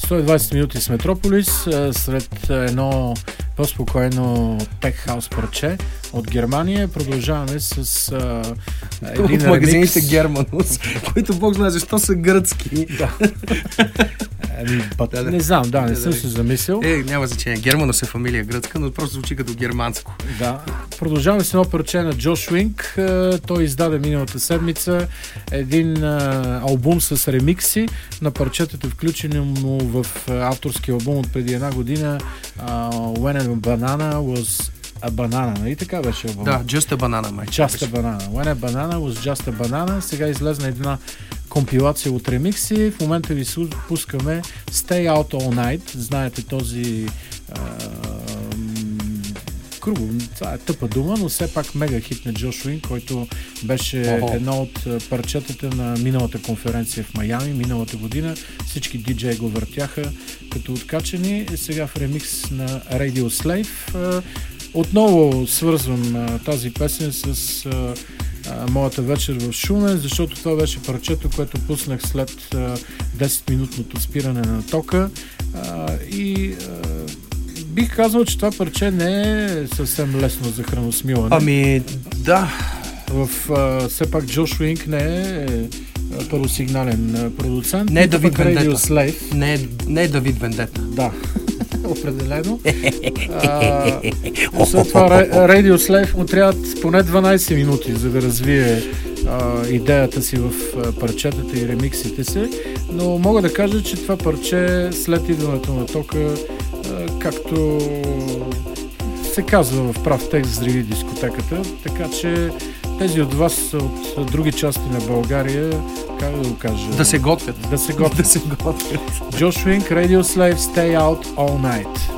120 минути с Метрополис, след едно по-спокойно тех хаус парче от Германия. Продължаваме с един от магазините ремикс. Германус, които Бог знае защо са гръцки. Не знам, не съм се замислил. Няма значение. Германус е фамилия гръцка, но просто звучи като германско. Да. Продължаваме с едно парче на Джош Уинк. Той издаде миналата седмица един албум с ремикси на парчетата, включени му в авторски албум от преди една година, When a Banana Was a Banana. Нали така беше албум? Да, Just a Banana, май. Just a Banana. When a Banana Was Just a Banana. Сега излезна една компилация от ремикси. В момента ви пускаме Stay Out All Night. Знаете този грубо, това е тъпа дума, но все пак мега хит на Джош Уин, който беше едно от парчетата на миналата конференция в Майами, миналата година. Всички диджеи го въртяха като откачени. Сега в ремикс на Radio Slave. Отново свързвам тази песен с моята вечер в Шумен, защото това беше парчето, което пуснах след 10-минутното спиране на тока. Бих казал, че това парче не е съвсем лесно за храносмилане. Да. Все пак Джош Уинк не е първосигнален продуцент. Не е Давид Вендета. Не е Давид Вендета. Да, определено. След това Radio Slave му трябват поне 12 минути, за да развие идеята си в парчетата и ремиксите си. Но мога да кажа, че това парче след идването на тока, както се казва в прав текст, взриви дискотеката, така че тези от вас от други части на България, как да го кажа? Да се готвят. Josh Wink, Radio Slave, Stay Out All Night.